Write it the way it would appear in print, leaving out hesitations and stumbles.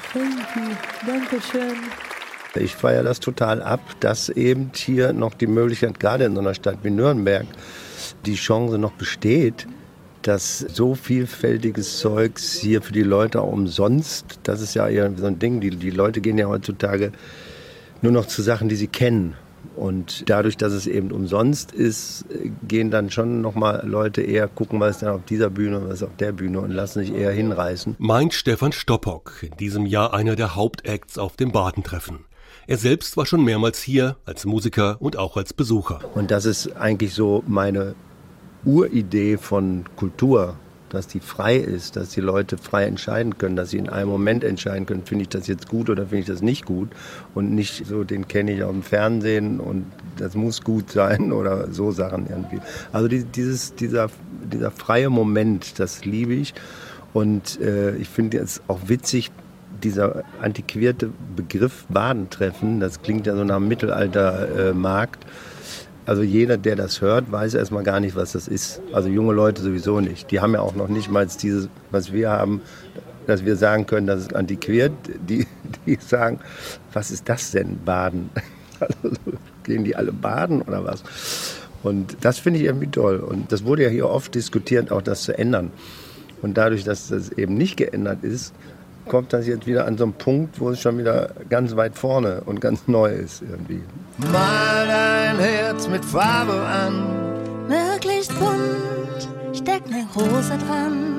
Thank you. Dankeschön. Ich feiere das total ab, dass eben hier noch die Möglichkeit, gerade in so einer Stadt wie Nürnberg, die Chance noch besteht, dass so vielfältiges Zeugs hier für die Leute auch umsonst, das ist ja eher so ein Ding, die Leute gehen ja heutzutage nur noch zu Sachen, die sie kennen. Und dadurch, dass es eben umsonst ist, gehen dann schon nochmal Leute eher gucken, was ist denn auf dieser Bühne, was ist auf der Bühne und lassen sich eher hinreißen. Meint Stefan Stoppock, in diesem Jahr einer der Hauptacts auf dem Badentreffen. Er selbst war schon mehrmals hier, als Musiker und auch als Besucher. Und das ist eigentlich so meine Uridee von Kultur, dass die frei ist, dass die Leute frei entscheiden können, dass sie in einem Moment entscheiden können, finde ich das jetzt gut oder finde ich das nicht gut und nicht so, den kenne ich auf dem Fernsehen und das muss gut sein oder so Sachen irgendwie. Also dieser freie Moment, das liebe ich und ich finde es auch witzig, dieser antiquierte Begriff Badentreffen, das klingt ja so nach einem Mittelaltermarkt. Also jeder, der das hört, weiß erstmal gar nicht, was das ist. Also junge Leute sowieso nicht. Die haben ja auch noch nicht mal dieses, was wir haben, dass wir sagen können, das ist antiquiert. Die sagen, was ist das denn, Baden? Also gehen die alle baden oder was? Und das finde ich irgendwie toll. Und das wurde ja hier oft diskutiert, auch das zu ändern. Und dadurch, dass das eben nicht geändert ist, kommt das jetzt wieder an so einen Punkt, wo es schon wieder ganz weit vorne und ganz neu ist irgendwie. Mal dein Herz mit Farbe an. Möglichst bunt, steck ne Rose dran.